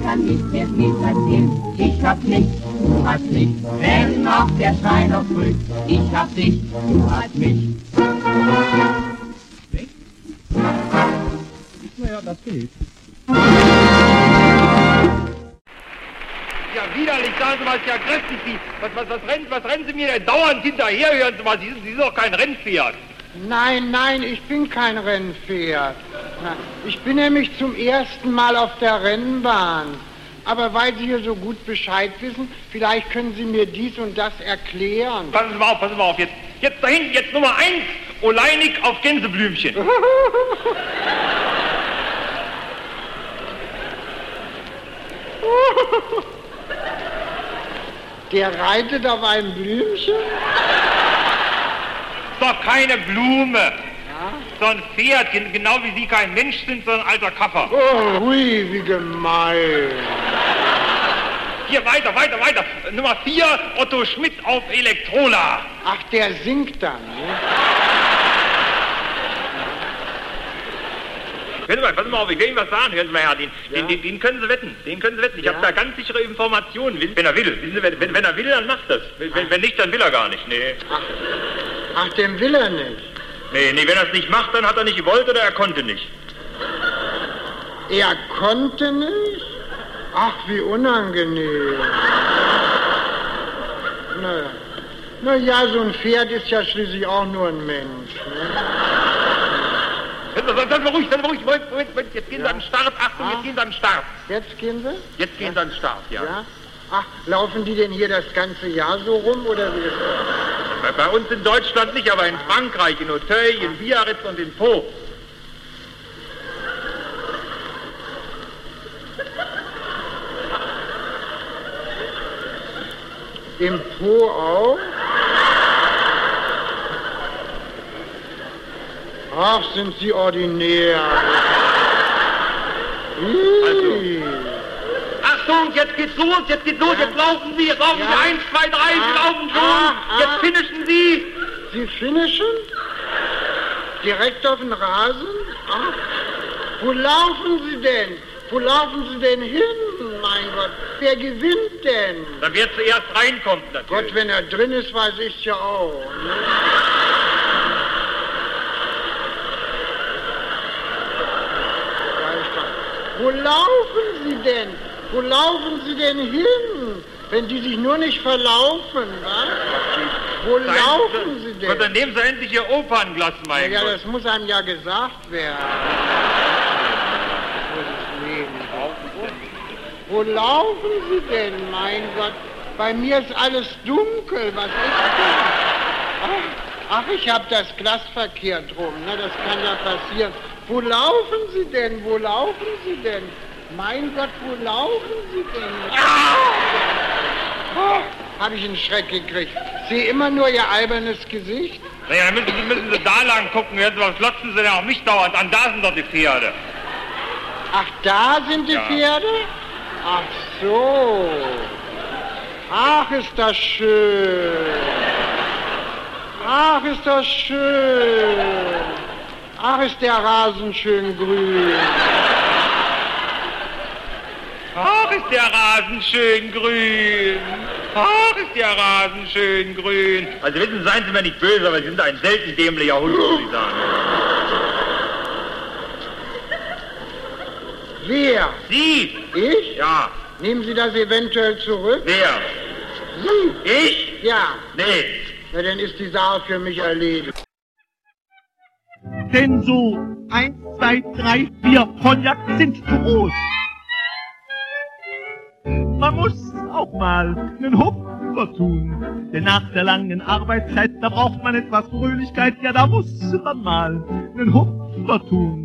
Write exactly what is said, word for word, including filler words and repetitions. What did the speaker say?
kann ich dir viel erzählen. Ich hab nichts, du hast mich, wenn auch der Schein noch trügt. Ich hab dich, du hast mich. Naja, das geht. Ja, widerlich, sagen Sie mal, ist ja kräftig. Sie, was, was, was, rennen, was rennen Sie mir denn dauernd hinterher? Hören Sie mal, Sie sind, Sie sind doch kein Rennpferd. Nein, nein, ich bin kein Rennpferd. Na, ich bin nämlich zum ersten Mal auf der Rennbahn. Aber weil Sie hier so gut Bescheid wissen, vielleicht können Sie mir dies und das erklären. Passen Sie mal auf, passen Sie mal auf. Jetzt, jetzt da hinten, jetzt Nummer eins, Oleinik auf Gänseblümchen. Der reitet auf einem Blümchen? Ist doch keine Blume. Ja? So ein Pferd, genau wie Sie kein Mensch sind, sondern ein alter Kaffer. Oh, hui, wie gemein. Hier, weiter, weiter, weiter. Nummer vier, Otto Schmidt auf Elektrola. Ach, der singt dann, ne? Hören Sie mal, passen Sie mal auf, ich will Ihnen was sagen, hören Sie mal, Herr, den, Ja? den, den, den können Sie wetten, den können Sie wetten. Ich Ja? habe da ganz sichere Informationen, wenn er will. Wissen Sie, wenn, wenn er will, dann macht das. Wenn, wenn nicht, dann will er gar nicht, nee. Ach, ach, den will er nicht. Nee, nee, wenn er es nicht macht, dann hat er nicht gewollt oder er konnte nicht. Er konnte nicht? Ach, wie unangenehm. Na, na ja, so ein Pferd ist ja schließlich auch nur ein Mensch, ne? Seien Sie mal ruhig, seien Sie mal ruhig. Moment, Moment, Moment. Jetzt gehen Ja? Sie an den Start. Achtung, Ah? jetzt gehen Sie an den Start. Jetzt gehen Sie? Jetzt gehen Sie an den Start, ja. Ja? Ach, laufen die denn hier das ganze Jahr so rum, oder wie ist das? Bei, bei uns in Deutschland nicht, aber in Frankreich, in Auteuil, in Biarritz und in Pau. Im Po auch? Ach, sind Sie ordinär. Ih. Achtung, jetzt geht's los, jetzt geht's los, Ja? jetzt laufen Sie, jetzt laufen Ja? Sie, eins, zwei, drei, Sie Ah, laufen schon, ah, ah. jetzt finishen Sie. Sie finishen? Direkt auf den Rasen? Ach, wo laufen Sie denn? Wo laufen Sie denn hin? Mein Gott, wer gewinnt denn? Dann wer zuerst reinkommt, natürlich. Gott, wenn er drin ist, weiß ich's ja auch. Ne? Weiß doch. Wo laufen Sie denn? Wo laufen Sie denn hin? Wenn die sich nur nicht verlaufen, was? Wo Seien laufen Sie denn? Gott, dann nehmen Sie endlich Ihr Opernglas, mein Ja, Gott. das muss einem ja gesagt werden. Wo laufen Sie denn, mein Gott? Bei mir ist alles dunkel. Was ist denn? Ach, ach ich habe das Glas verkehrt rum. Na, das kann ja passieren. Wo laufen Sie denn? Wo laufen Sie denn? Mein Gott, wo laufen Sie denn? Ah! Oh, habe ich einen Schreck gekriegt. Sehe immer nur Ihr albernes Gesicht. Naja, dann müssen Sie, müssen Sie da lang gucken, hören Sie, was glotzen Sie denn auf mich dauernd an? Da sind doch die Pferde. Ach, da sind die Ja. Pferde? Ach so. Ach, ist das schön. Ach, ist das schön. Ach, ist der Rasen schön grün. Ach, ist der Rasen schön grün. Ach, ist der Rasen schön grün. Also wissen Sie, seien Sie mir nicht böse, aber Sie sind ein selten dämlicher Hund, muss ich sagen. Wer? Sie? Ich? Ja. Nehmen Sie das eventuell zurück? Wer? Sie? Ich? Ja. Nee. Na, dann ist die Sache für mich erledigt. Denn so eins, zwei, drei, vier Cognac sind zu groß. Man muss auch mal einen Hupfer tun, denn nach der langen Arbeitszeit, da braucht man etwas Fröhlichkeit, ja, da muss man mal einen Hupfer tun.